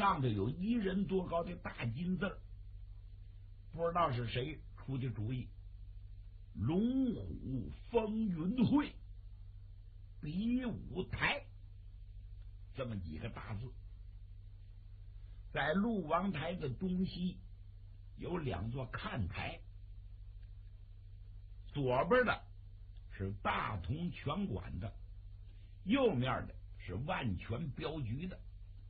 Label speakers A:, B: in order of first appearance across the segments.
A: 上头有1人多高的大金字，不知道是谁出的主意。龙虎风云会比武台这么几个大字，在鹿王台的东西有2座看台，左边的是大同拳馆的，右面的是万全镖局的，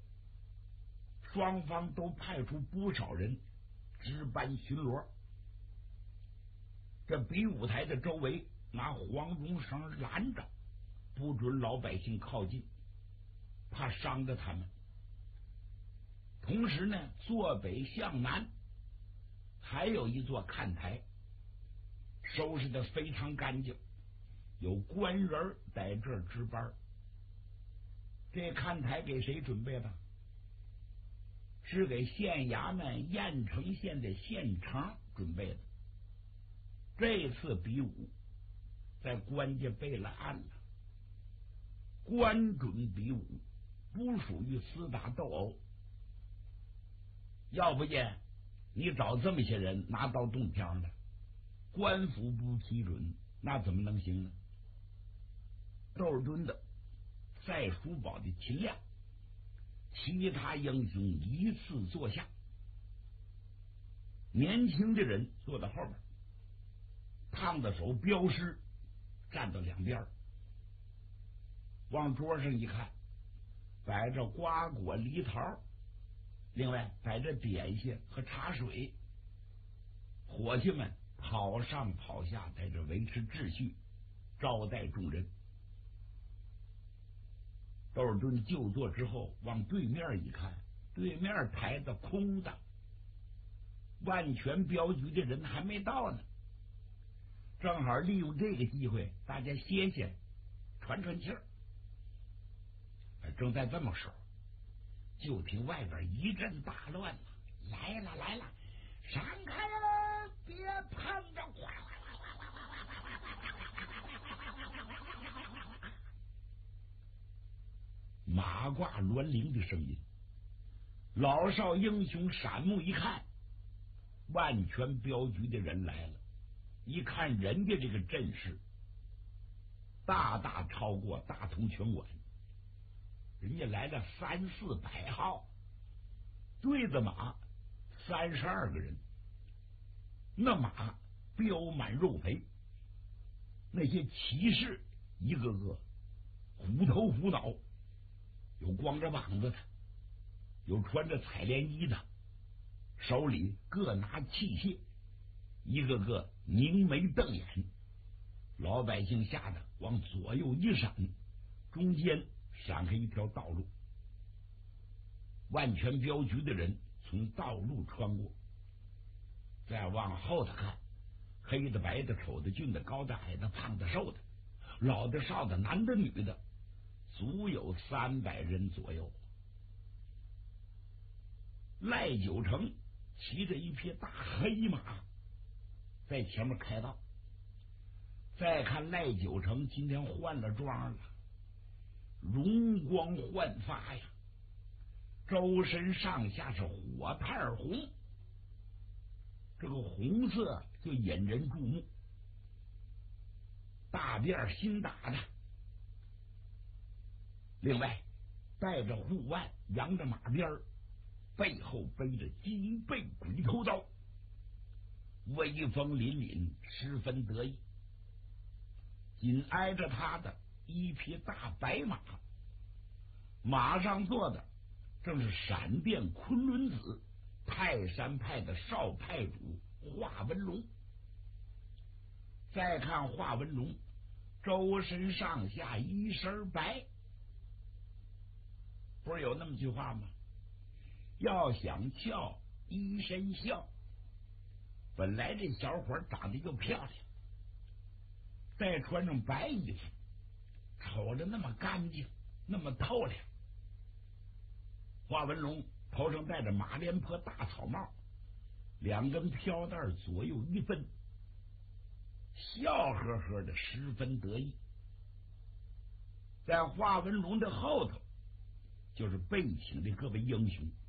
A: 双方都派出不少人值班巡逻。这比武台的周围拿黄绒绳拦着，不准老百姓靠近，怕伤着他们。同时呢，坐北向南还有一座看台，收拾的非常干净，有官人在这儿值班。这看台给谁准备的？是给县衙门郾城县的县城准备的。这次比武在官家备了案了，官准比武，不属于厮打斗殴。要不然你找这么些人拿刀动枪的，官府不批准，那怎么能行呢？窦尔敦的赛叔宝的秦亮，其他英雄依次坐下，年轻的人坐在后边，烫的手镖师站到两边，往桌上一看，摆着瓜果梨桃，另外摆着点心和茶水，伙计们跑上跑下，在这维持秩序，招待众人。窦尔敦就坐之后，往对面一看，对面台子空的，万全镖局的人还没到呢。正好利用这个机会，大家歇歇，喘喘气儿。正在这么说，就听外边一阵大乱，来了来了，闪开了，别碰着！马褂銮铃的声音，老少英雄闪目一看，万全镖局的人来了。一看人家这个阵势，大大超过大同拳馆，人家来了300-400号，对子马32个人，那马膘满肉肥，那些骑士一个个虎头虎脑，有光着膀子的，有穿着彩莲衣的，手里各拿器械，一个个凝眉瞪眼。老百姓吓得往左右一闪，中间闪开一条道路。万全镖局的人从道路穿过，再往后头看，黑的白的丑的俊的高的矮的胖的瘦的，老的少的男的女的，足有300人左右。赖九成骑着一匹大黑马在前面开道。再看赖九成今天换了装了，容光焕发呀，周身上下是火炭红，这个红色就引人注目。大辫新打的，另外带着护腕，扬着马鞭，背后背着金背鬼头刀，威风凛凛，十分得意。紧挨着他的一匹大白马，马上坐的正是闪电昆仑子泰山派的少派主华文龙。再看华文龙，周身上下一身白，不是有那么句话吗？要想俏一身笑。本来这小伙长得又漂亮，再穿上白衣服，瞅着那么干净，那么透亮。华文龙头上戴着马连坡大草帽，2根飘带左右一分，笑呵呵的，十分得意。在华文龙的后头就是被请的各位英雄，